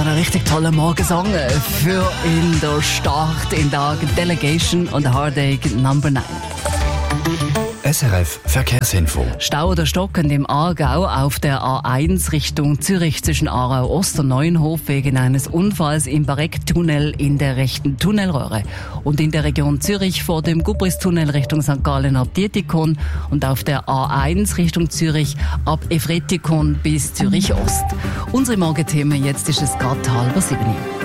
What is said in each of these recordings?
ein richtig toller Morgensong für in der Start in der Delegation und Heartache Number 9. SRF Verkehrsinfo. Stau oder stockend im Aargau auf der A1 Richtung Zürich zwischen Aarau Ost und Neuenhof wegen eines Unfalls im Bareck-Tunnel in der rechten Tunnelröhre. Und in der Region Zürich vor dem Gubristunnel Richtung St. Gallen ab Dietikon und auf der A1 Richtung Zürich ab Efretikon bis Zürich Ost. Unsere Morgenthemen, jetzt ist es gerade 6:30.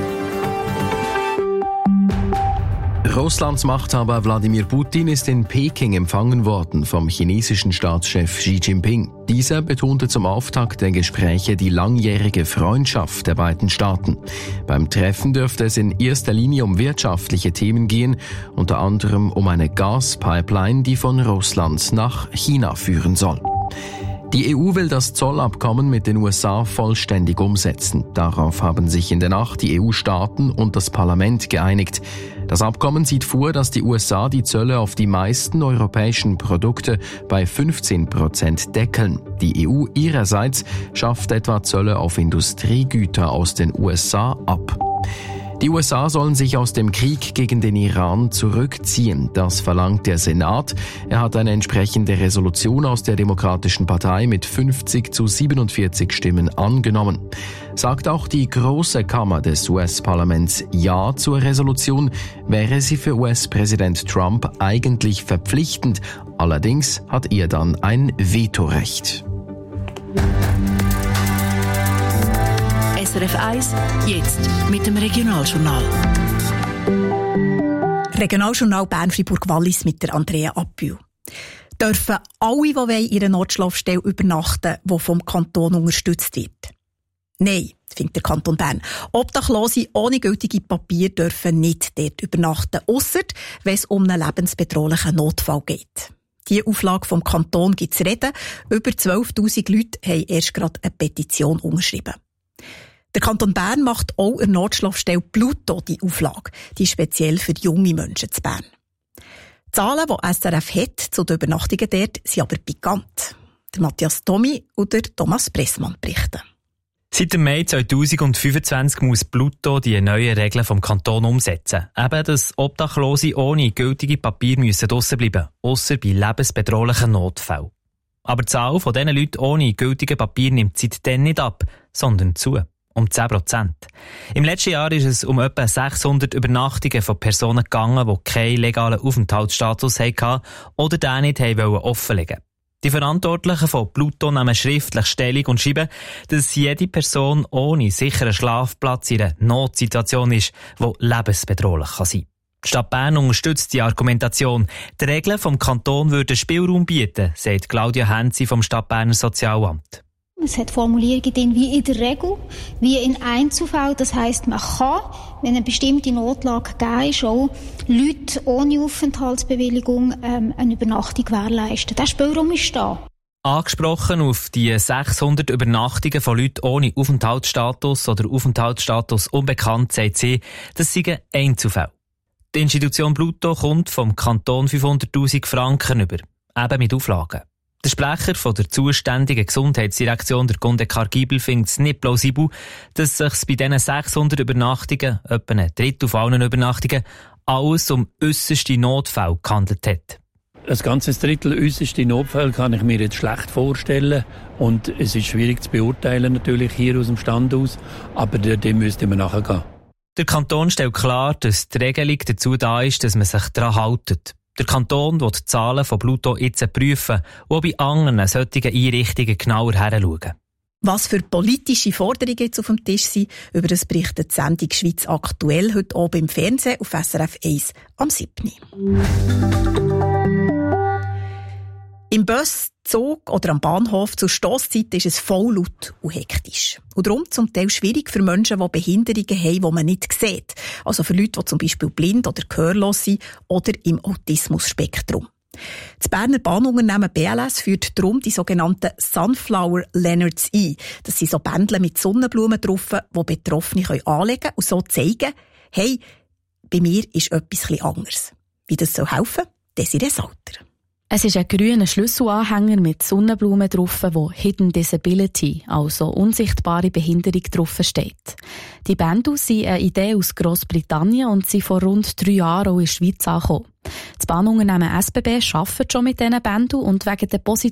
Russlands Machthaber Wladimir Putin ist in Peking empfangen worden vom chinesischen Staatschef Xi Jinping. Dieser betonte zum Auftakt der Gespräche die langjährige Freundschaft der beiden Staaten. Beim Treffen dürfte es in erster Linie um wirtschaftliche Themen gehen, unter anderem um eine Gaspipeline, die von Russland nach China führen soll. Die EU will das Zollabkommen mit den USA vollständig umsetzen. Darauf haben sich in der Nacht die EU-Staaten und das Parlament geeinigt. Das Abkommen sieht vor, dass die USA die Zölle auf die meisten europäischen Produkte bei 15% deckeln. Die EU ihrerseits schafft etwa Zölle auf Industriegüter aus den USA ab. Die USA sollen sich aus dem Krieg gegen den Iran zurückziehen. Das verlangt der Senat. Er hat eine entsprechende Resolution aus der Demokratischen Partei mit 50-47 Stimmen angenommen. Sagt auch die Große Kammer des US-Parlaments Ja zur Resolution, wäre sie für US-Präsident Trump eigentlich verpflichtend. Allerdings hat er dann ein Vetorecht. SRF 1, jetzt mit dem Regionaljournal. Regionaljournal Bern-Fribourg-Wallis mit der Andrea Appühl. Dürfen alle, die wollen, ihre Notschlafstelle übernachten, die vom Kanton unterstützt wird? Nein, findet der Kanton Bern. Obdachlose ohne gültige Papiere dürfen nicht dort übernachten, ausser wenn es um einen lebensbedrohlichen Notfall geht. Diese Auflage vom Kanton gibt es reden. Über 12'000 Leute haben erst gerade eine Petition unterschrieben. Der Kanton Bern macht auch in der Notschlafstelle Pluto die Auflage, die speziell für junge Menschen zu Bern. Die Zahlen, die SRF hat zu den Übernachtungen dort, sind aber pikant. Der Matthias Tommy oder Thomas Pressmann berichten. Seit dem Mai 2025 muss Pluto die neuen Regeln vom Kanton umsetzen. Eben, dass Obdachlose ohne gültige Papiere draussen bleiben müssen, ausser bei lebensbedrohlichen Notfällen. Aber die Zahl von diesen Leuten ohne gültige Papiere nimmt seitdem nicht ab, sondern zu. Um 10%. Im letzten Jahr ist es um etwa 600 Übernachtungen von Personen gegangen, die keinen legalen Aufenthaltsstatus hatten oder den nicht offenlegen wollten. Die Verantwortlichen von Pluto nehmen schriftlich Stellung und schreiben, dass jede Person ohne sicheren Schlafplatz in einer Notsituation ist, die lebensbedrohlich sein kann. Die Stadt Bern unterstützt die Argumentation. Die Regeln vom Kanton würden Spielraum bieten, sagt Claudia Henzi vom Stadt Berner Sozialamt. Es hat Formulierungen drin, wie in der Regel, wie in Einzelfällen. Das heisst, man kann, wenn eine bestimmte Notlage gegeben ist, auch Leute ohne Aufenthaltsbewilligung eine Übernachtung gewährleisten. Der Spielraum ist da. Angesprochen auf die 600 Übernachtungen von Leuten ohne Aufenthaltsstatus oder Aufenthaltsstatus unbekannt, sagt sie, das seien Einzelfälle. Die Institution Pluto kommt vom Kanton 500'000 Franken über, eben mit Auflagen. Der Sprecher von der zuständigen Gesundheitsdirektion, der Gundekar Giebel, findet es nicht plausibel, dass es sich bei diesen 600 Übernachtungen, etwa ein Drittel von allen Übernachtungen, alles um äusserste Notfälle gehandelt hat. Ein ganzes Drittel äusserste Notfälle kann ich mir jetzt schlecht vorstellen. Und es ist schwierig zu beurteilen, natürlich hier aus dem Stand aus. Aber dem müsste man nachgehen. Der Kanton stellt klar, dass die Regelung dazu da ist, dass man sich daran hält. Der Kanton will die Zahlen von Pluto jetzt prüfen und bei anderen solchen Einrichtungen genauer hinschauen. Was für politische Forderungen jetzt auf dem Tisch sind, über das berichtet die Sendung «Schweiz aktuell» heute oben im Fernsehen auf SRF 1 am 7. Im Bus, Zug oder am Bahnhof zur Stosszeit ist es voll laut und hektisch. Und darum zum Teil schwierig für Menschen, die Behinderungen haben, die man nicht sieht. Also für Leute, die zum Beispiel blind oder gehörlos sind oder im Autismus-Spektrum. Das Berner Bahnunternehmen BLS führt darum die sogenannten Sunflower Lanyards ein. Das sind so Bändel mit Sonnenblumen drauf, die Betroffene anlegen können und so zeigen, hey, bei mir ist etwas anders. Wie das helfen soll, Desiree Salter. Es ist ein grüner Schlüsselanhänger mit Sonnenblumen drauf, wo Hidden Disability, also unsichtbare Behinderung, drauf steht. Die Bändel sind eine Idee aus Grossbritannien und sind vor rund 3 Jahren auch in der Schweiz angekommen. Das Bahnunternehmen SBB arbeitet schon mit diesen Bändeln und wegen der positiven